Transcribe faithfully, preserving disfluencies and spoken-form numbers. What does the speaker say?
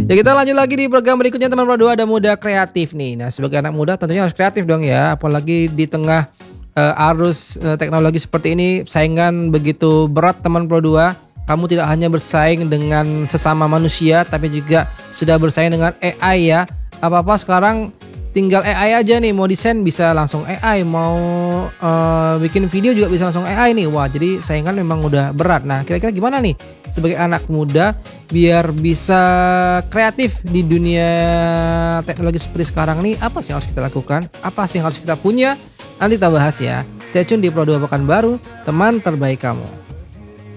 Ya kita lanjut lagi di program berikutnya teman Pro dua, ada muda kreatif nih. Nah sebagai anak muda tentunya harus kreatif dong ya, apalagi di tengah uh, arus uh, teknologi seperti ini, saingan begitu berat teman Pro dua. Kamu tidak hanya bersaing dengan sesama manusia, tapi juga sudah bersaing dengan A I ya. Apa-apa sekarang tinggal A I aja nih, mau desain bisa langsung A I, mau uh, bikin video juga bisa langsung A I nih. Wah, jadi saingan memang udah berat. Nah, kira-kira gimana nih sebagai anak muda biar bisa kreatif di dunia teknologi seperti sekarang nih? Apa sih yang harus kita lakukan? Apa sih yang harus kita punya? Nanti kita bahas ya. Stay tune di Pro dua Pekanbaru, teman terbaik kamu.